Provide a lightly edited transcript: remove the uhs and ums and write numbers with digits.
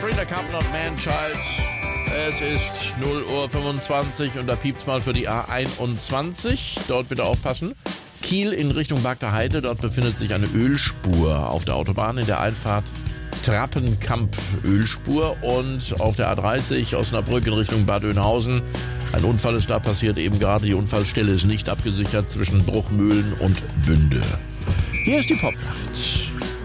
Sabrina Carpenter und Manchild. Es ist 0:25 Uhr und da piept's mal für die A21. Dort bitte aufpassen. Kiel in Richtung Bagder Heide. Dort befindet sich eine Ölspur auf der Autobahn in der Einfahrt Trappenkamp Ölspur. Und auf der A30 Osnabrück in Richtung Bad Oeynhausen. Ein Unfall ist da passiert eben gerade. Die Unfallstelle ist nicht abgesichert zwischen Bruchmühlen und Bünde. Hier ist die Popnacht.